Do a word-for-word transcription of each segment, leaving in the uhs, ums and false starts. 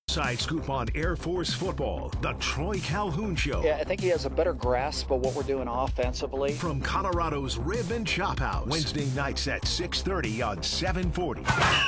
Side scoop on Air Force football, the Troy Calhoun Show. Yeah, I think he has a better grasp of what we're doing offensively. From Colorado's Rib and Chop House, Wednesday nights at six thirty on seven forty.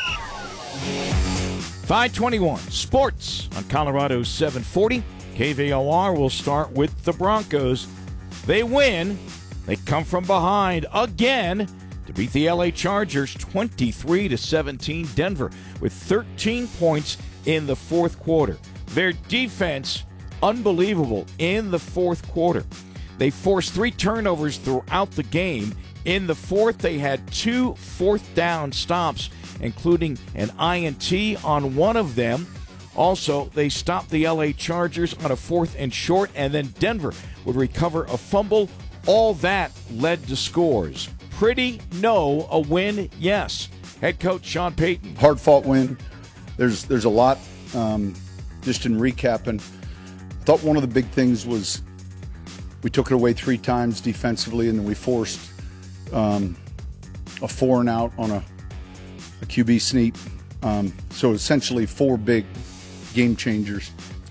five twenty-one Sports on Colorado's seven forty. K V O R will start with the Broncos. They win. They come from behind again to beat the L A Chargers twenty-three to seventeen. Denver with thirteen points in the fourth quarter. Their defense, unbelievable in the fourth quarter. They forced three turnovers throughout the game. In the fourth, they had two fourth down stops, including an I N T on one of them. Also, they stopped the L A Chargers on a fourth and short, and then Denver would recover a fumble. All that led to scores. Pretty? No. A win? Yes. Head coach Sean Payton. Hard-fought win. There's there's a lot, um, just in recapping. I thought one of the big things was we took it away three times defensively, and then we forced um, a four and out on a, a Q B sneak. Um, so essentially four big game changers.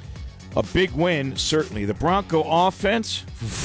A big win, certainly. The Bronco offense,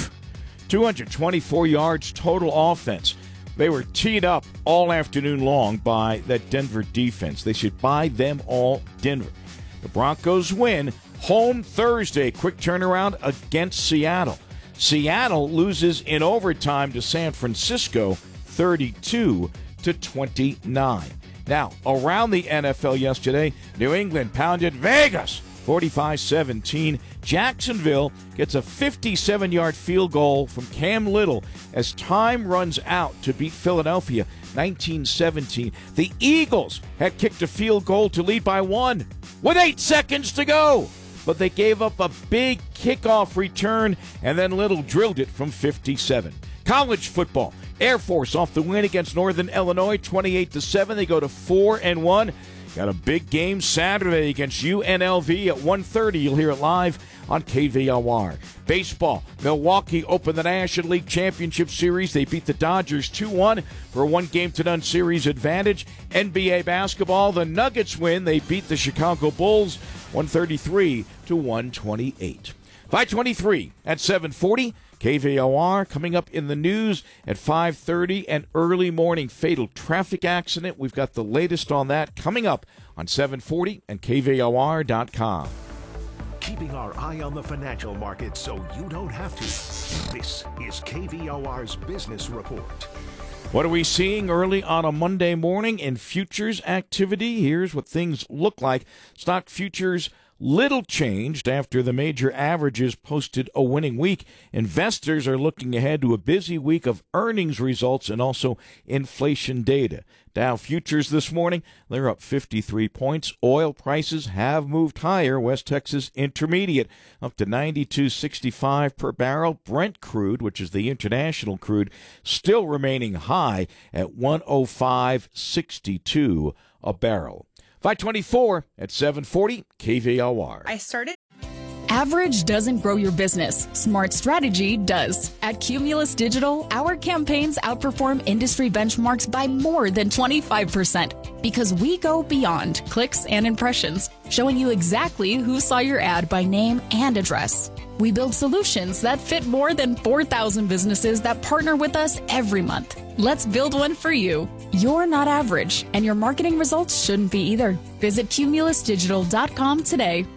two hundred twenty-four yards total offense. They were teed up all afternoon long by that Denver defense. They should buy them all Denver. The Broncos win home Thursday. Quick turnaround against Seattle. Seattle loses in overtime to San Francisco, thirty-two to twenty-nine. Now, around the N F L yesterday, New England pounded Vegas, forty-five seventeen. Jacksonville gets a fifty-seven-yard field goal from Cam Little as time runs out to beat Philadelphia, nineteen seventeen. The Eagles had kicked a field goal to lead by one with eight seconds to go, but they gave up a big kickoff return, and then Little drilled it from fifty-seven. College football, Air Force off the win against Northern Illinois, twenty-eight to seven. They go to four and one. Got a big game Saturday against U N L V at one thirty. You'll hear it live on K V O R. Baseball, Milwaukee opened the National League Championship Series. They beat the Dodgers two one for a one-game-to-none series advantage. N B A basketball, the Nuggets win. They beat the Chicago Bulls one thirty-three to one twenty-eight. five twenty-three at seven forty. K V O R coming up in the news at five thirty, an early morning fatal traffic accident. We've got the latest on that coming up on seven forty and K V O R dot com. Keeping our eye on the financial markets so you don't have to. This is K V O R's Business Report. What are we seeing early on a Monday morning in futures activity? Here's what things look like. Stock futures little changed after the major averages posted a winning week. Investors are looking ahead to a busy week of earnings results and also inflation data. Dow futures this morning, they're up fifty-three points. Oil prices have moved higher. West Texas Intermediate up to ninety-two sixty-five per barrel. Brent crude, which is the international crude, still remaining high at one oh five sixty-two a barrel. five twenty-four at seven forty, K V O R. I started. Average doesn't grow your business. Smart strategy does. At Cumulus Digital, our campaigns outperform industry benchmarks by more than twenty-five percent because we go beyond clicks and impressions, showing you exactly who saw your ad by name and address. We build solutions that fit more than four thousand businesses that partner with us every month. Let's build one for you. You're not average, and your marketing results shouldn't be either. Visit cumulus digital dot com today.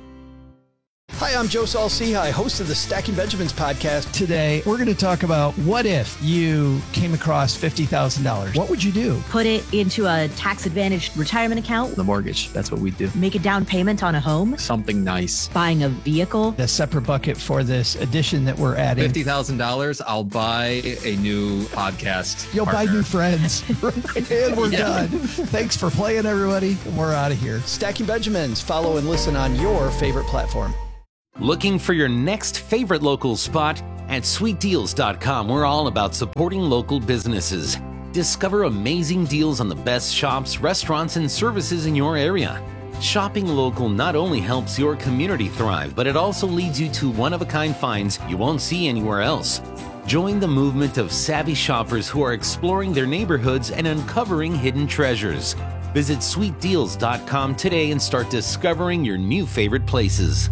Hi, I'm Joe Saul-Sehy, host of the Stacking Benjamins podcast. Today, we're going to talk about what if you came across fifty thousand dollars. What would you do? Put it into a tax-advantaged retirement account. The mortgage, that's what we do. Make a down payment on a home. Something nice. Buying a vehicle. A separate bucket for this addition that we're adding. fifty thousand dollars, I'll buy a new podcast You'll partner. buy new friends. And we're Yeah. done. Thanks for playing, everybody. We're out of here. Stacking Benjamins. Follow and listen on your favorite platform. Looking for your next favorite local spot? At sweet deals dot com, we're all about supporting local businesses. Discover amazing deals on the best shops, restaurants, and services in your area. Shopping local not only helps your community thrive, but it also leads you to one-of-a-kind finds you won't see anywhere else. Join the movement of savvy shoppers who are exploring their neighborhoods and uncovering hidden treasures. Visit sweet deals dot com today and start discovering your new favorite places.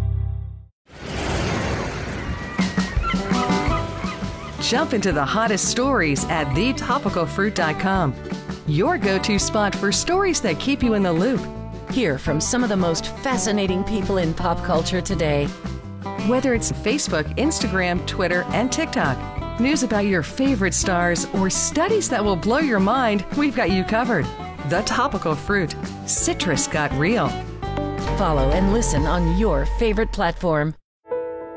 Jump into the hottest stories at the topical fruit dot com. Your go-to spot for stories that keep you in the loop. Hear from some of the most fascinating people in pop culture today. Whether it's Facebook, Instagram, Twitter, and TikTok, news about your favorite stars, or studies that will blow your mind, we've got you covered. The Topical Fruit. Citrus got real. Follow and listen on your favorite platform.